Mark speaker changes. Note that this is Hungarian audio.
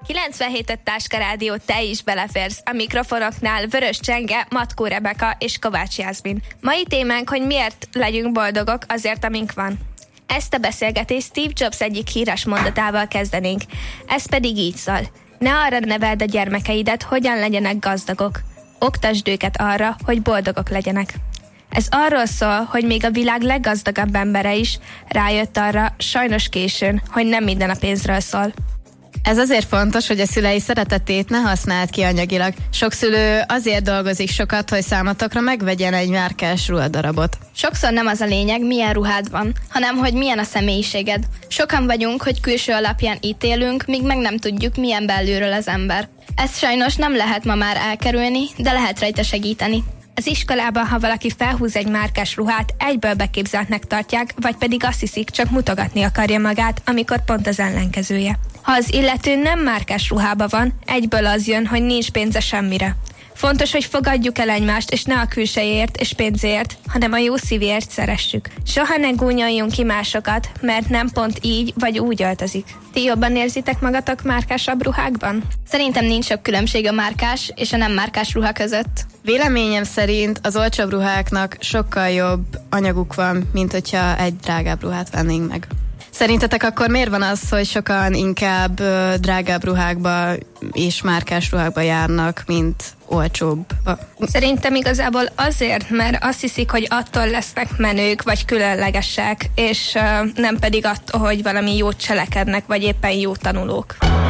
Speaker 1: 97 Táska Rádió, te is beleférsz. A mikrofonoknál Vörös Csenge, Matkó Rebeka és Kovács Jászmin. Mai témánk, hogy miért legyünk boldogok azért, amink van. Ezt a beszélgetést Steve Jobs egyik híres mondatával kezdenénk. Ez pedig így szól. Ne arra neveld a gyermekeidet, hogyan legyenek gazdagok. Oktasd őket arra, hogy boldogok legyenek. Ez arról szól, hogy még a világ leggazdagabb embere is rájött arra, sajnos későn, hogy nem minden a pénzről szól.
Speaker 2: Ez azért fontos, hogy a szülei szeretetét ne használd ki anyagilag. Sok szülő azért dolgozik sokat, hogy számotokra megvegyen egy márkás ruhadarabot.
Speaker 3: Sokszor nem az a lényeg, milyen ruhád van, hanem hogy milyen a személyiséged. Sokan vagyunk, hogy külső alapján ítélünk, míg meg nem tudjuk, milyen belülről az ember. Ezt sajnos nem lehet ma már elkerülni, de lehet rajta segíteni.
Speaker 1: Az iskolában, ha valaki felhúz egy márkás ruhát, egyből beképzeltnek tartják, vagy pedig azt hiszik, csak mutogatni akarja magát, amikor pont az ellenkezője. Ha az illető nem márkás ruhában van, egyből az jön, hogy nincs pénze semmire. Fontos, hogy fogadjuk el egymást, és ne a külsejéért és pénzért, hanem a jó szívért szeressük. Soha ne gúnyoljunk ki másokat, mert nem pont így vagy úgy öltözik. Ti jobban érzitek magatok márkásabb ruhákban?
Speaker 3: Szerintem nincs sok különbség a márkás és a nem márkás ruha között.
Speaker 2: Véleményem szerint az olcsóbb ruháknak sokkal jobb anyaguk van, mint hogyha egy drágább ruhát vennénk meg. Szerintetek akkor miért van az, hogy sokan inkább drágább ruhákba és márkás ruhákba járnak, mint olcsóbb?
Speaker 1: Szerintem igazából azért, mert azt hiszik, hogy attól lesznek menők, vagy különlegesek, és nem pedig attól, hogy valami jót cselekednek, vagy éppen jó tanulók.